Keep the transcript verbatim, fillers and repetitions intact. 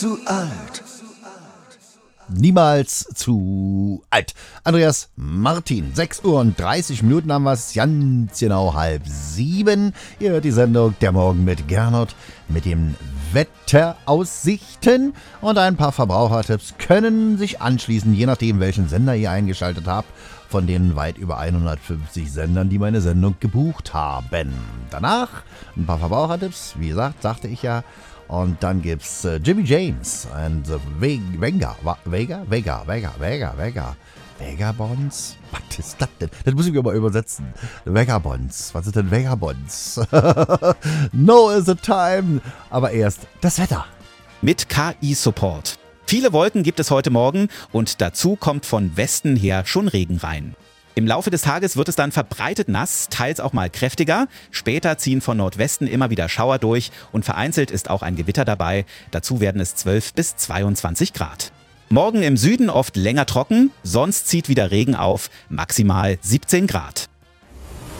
Zu alt. Niemals zu alt. Andreas Martin, sechs Uhr und dreißig Minuten haben wir es, ganz genau halb sieben. Ihr hört die Sendung Der Morgen mit Gernot mit den Wetteraussichten. Und ein paar Verbrauchertipps können sich anschließen, je nachdem, welchen Sender ihr eingeschaltet habt, von den weit über hundertfünfzig Sendern, die meine Sendung gebucht haben. Danach ein paar Verbrauchertipps, wie gesagt, sagte ich ja. Und dann gibt's äh, Jimmy James und äh, Vega, Vega, Vega, Vega, Vega, Vega, Vagabonds? Was ist das denn? Das muss ich mir mal übersetzen. Vagabonds. Was ist denn Vagabonds? No is the time. Aber erst das Wetter. Mit K I-Support. Viele Wolken gibt es heute Morgen und dazu kommt von Westen her schon Regen rein. Im Laufe des Tages wird es dann verbreitet nass, teils auch mal kräftiger. Später ziehen von Nordwesten immer wieder Schauer durch und vereinzelt ist auch ein Gewitter dabei. Dazu werden es zwölf bis zweiundzwanzig Grad. Morgen im Süden oft länger trocken, sonst zieht wieder Regen auf, maximal siebzehn Grad.